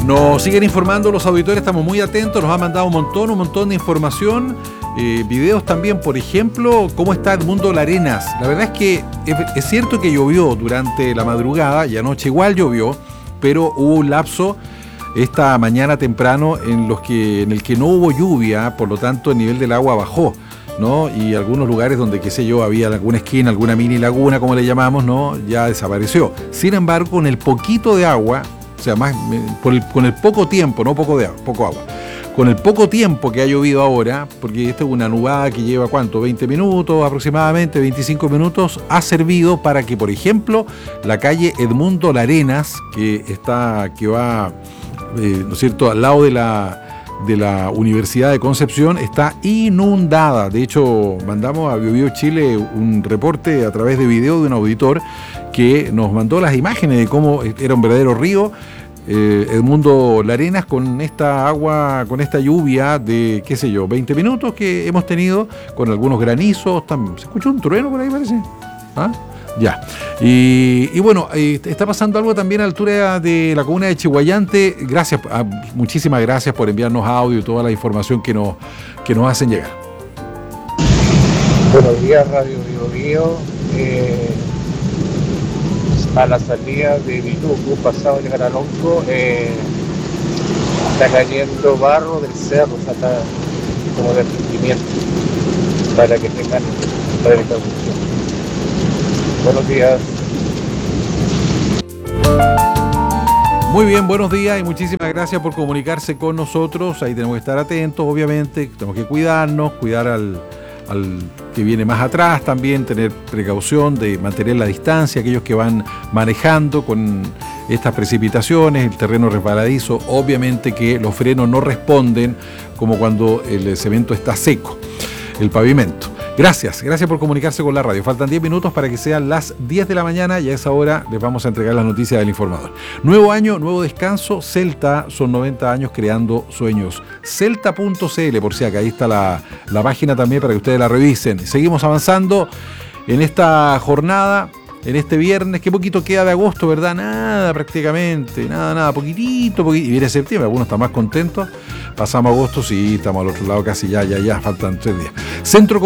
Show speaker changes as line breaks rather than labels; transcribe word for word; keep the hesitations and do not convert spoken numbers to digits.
Nos siguen informando los auditores, estamos muy atentos, nos han mandado un montón, un montón de información, eh, videos también, por ejemplo, cómo está Edmundo Larenas. La verdad es que es, es cierto que llovió durante la madrugada y anoche igual llovió, pero hubo un lapso esta mañana temprano en, los que, en el que no hubo lluvia, por lo tanto el nivel del agua bajó, ¿no? Y algunos lugares donde, qué sé yo, había alguna esquina, alguna mini laguna, como le llamamos, ¿no? Ya desapareció. Sin embargo, con el poquito de agua, o sea, más por el, con el poco tiempo, no poco de agua, poco agua, con el poco tiempo que ha llovido ahora, porque esta es una nubada que lleva, ¿cuánto? veinte minutos aproximadamente, veinticinco minutos, ha servido para que, por ejemplo, la calle Edmundo Larenas, que está, que va, eh, ¿no es cierto?, al lado de la de la Universidad de Concepción, está inundada. De hecho, mandamos a BioBio Chile un reporte a través de video de un auditor que nos mandó las imágenes de cómo era un verdadero río, eh, Edmundo Larenas, con esta agua, con esta lluvia de, qué sé yo, veinte minutos que hemos tenido, con algunos granizos. También. ¿Se escuchó un trueno por ahí, parece? ¿Ah? Ya. Y, y bueno, eh, está pasando algo también a la altura de la comuna de Chiguayante. Gracias, a, muchísimas gracias por enviarnos audio y toda la información que nos, que nos hacen llegar.
Buenos días, Radio BioBio. Eh, a la salida de Vilucu, pasado llegar a Lonco, eh, está cayendo barro del cerro, o sea, está como de rendimiento, para que tengan precaución. Buenos días.
Muy bien, buenos días y muchísimas gracias por comunicarse con nosotros. Ahí tenemos que estar atentos, obviamente, tenemos que cuidarnos, cuidar al, al que viene más atrás también, tener precaución de mantener la distancia, aquellos que van manejando con estas precipitaciones, el terreno resbaladizo, obviamente que los frenos no responden como cuando el cemento está seco, el pavimento. Gracias, gracias por comunicarse con la radio. Faltan diez minutos para que sean las diez de la mañana y a esa hora les vamos a entregar las noticias del informador. Nuevo año, nuevo descanso. Celta, son noventa años creando sueños. Celta punto c l, por si acá, ahí está la, la página también para que ustedes la revisen. Seguimos avanzando en esta jornada, en este viernes. Qué poquito queda de agosto, ¿verdad? Nada prácticamente, nada, nada, poquitito, poquitito. Y viene septiembre, algunos están más contentos. Pasamos agosto, sí, estamos al otro lado casi ya, ya, ya, faltan tres días. Centro